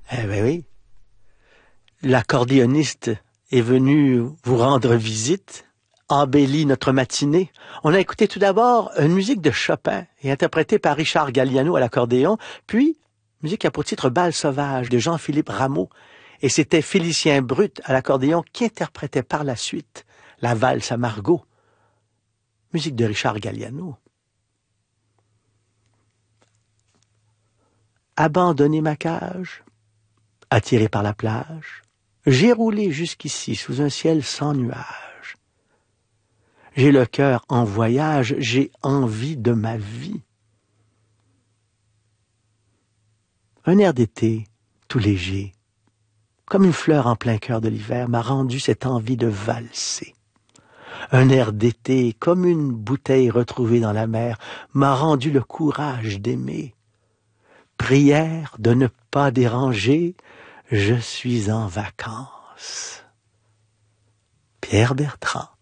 Eh ben oui. L'accordéoniste est venu vous rendre visite, embellit notre matinée. On a écouté tout d'abord une musique de Chopin et interprétée par Richard Galliano à l'accordéon, puis musique a pour titre Bal sauvage de Jean-Philippe Rameau. Et c'était Félicien Brut à l'accordéon qui interprétait par la suite la valse à Margot, musique de Richard Galliano. Abandonner ma cage, attiré par la plage, j'ai roulé jusqu'ici sous un ciel sans nuages. J'ai le cœur en voyage, j'ai envie de ma vie. Un air d'été, tout léger, comme une fleur en plein cœur de l'hiver, m'a rendu cette envie de valser. Un air d'été, comme une bouteille retrouvée dans la mer, m'a rendu le courage d'aimer. Prière de ne pas déranger, je suis en vacances. Pierre Bertrand.